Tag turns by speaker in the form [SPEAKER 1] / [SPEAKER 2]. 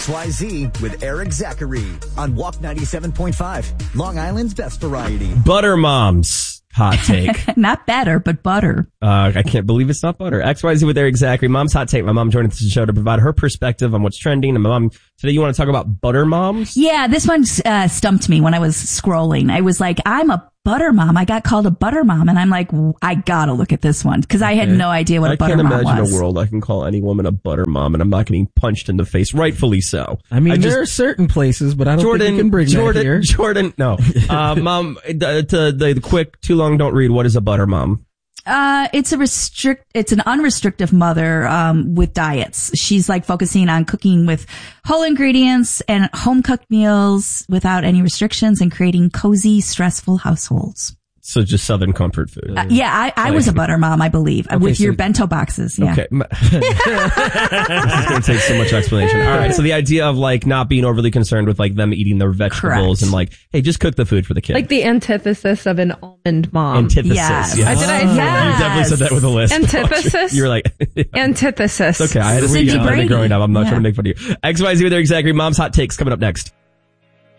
[SPEAKER 1] XYZ with Eric Zachary on Walk 97.5, Long Island's best variety.
[SPEAKER 2] Butter Moms. Hot take.
[SPEAKER 3] Not better, but butter.
[SPEAKER 2] I can't believe it's not butter. XYZ with Eric Zachary. Mom's hot take. My mom joined us the show to provide her perspective on what's trending. And my mom, today you want to talk about butter moms?
[SPEAKER 3] Yeah, this one stumped me when I was scrolling. I was like, I'm a butter mom. I got called a butter mom. And I'm like, I gotta look at this one because I had no idea what a butter mom was. I can't imagine
[SPEAKER 2] a world I can call any woman a butter mom and I'm not getting punched in the face, rightfully so.
[SPEAKER 4] I mean, there are certain places, but I don't think you can bring that here.
[SPEAKER 2] Jordan, no. Mom, the quick, too long, don't read. What is a butter mom?
[SPEAKER 3] It's an unrestrictive mother, with diets. She's like focusing on cooking with whole ingredients and home cooked meals without any restrictions and creating cozy, stressful households.
[SPEAKER 2] So just Southern comfort food.
[SPEAKER 3] I was a butter mom, I believe, with your bento boxes. Yeah.
[SPEAKER 2] Okay. This is going to take so much explanation. All right. So the idea of like not being overly concerned with like them eating their vegetables and like, hey, just cook the food for the kid.
[SPEAKER 5] Like the antithesis of an almond mom.
[SPEAKER 2] Antithesis.
[SPEAKER 3] Yes.
[SPEAKER 2] Yes.
[SPEAKER 5] Did I say
[SPEAKER 2] You definitely said that with a list.
[SPEAKER 5] Antithesis?
[SPEAKER 2] You were like,
[SPEAKER 5] Antithesis.
[SPEAKER 2] Okay. I had to read it growing up. I'm not trying to make fun of you. XYZ with Eric Zachary. Mom's hot takes coming up next.